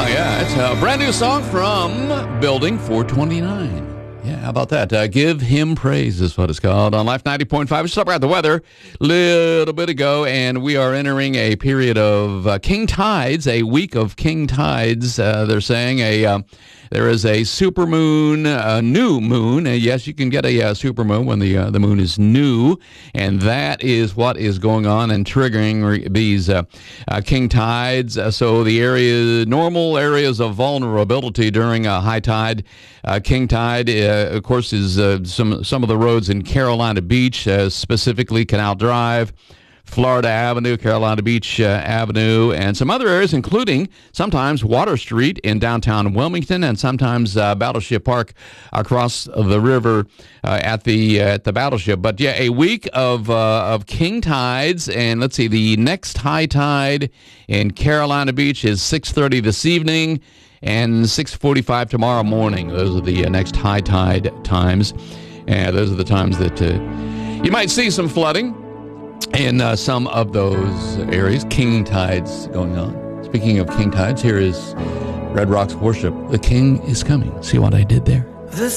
song, yeah. It's a brand new song from Building 429. Yeah, how about that? Give Him Praise is what it's called on Life 90.5. We just talked about the weather a little bit ago, and we are entering a period of king tides, a week of king tides. They're saying there is a supermoon, a new moon. Yes, you can get a supermoon when the moon is new, and that is what is going on and triggering these king tides. So the normal areas of vulnerability during a high tide, king tide, of course, is some of the roads in Carolina Beach, specifically Canal Drive, Florida Avenue, Carolina Beach Avenue, and some other areas, including sometimes Water Street in downtown Wilmington, and sometimes Battleship Park across the river at the Battleship. But yeah, a week of king tides, and let's see, the next high tide in Carolina Beach is 6:30 this evening and 6:45 tomorrow morning. Those are the next high tide times, and those are the times that you might see some flooding in some of those areas. King tides going on. Speaking of king tides, here is Red Rocks Worship. The King is coming. See what I did there?